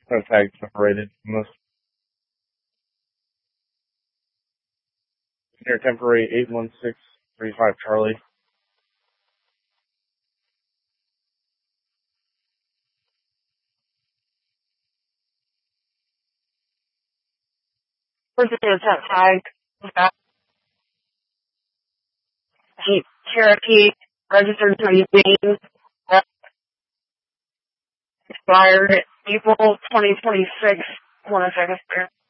No tag separated from this. Near temporary 81635 Charlie. Person attempt tag. Jeep Cherokee registered to be named. Expired April 2026. 1 second.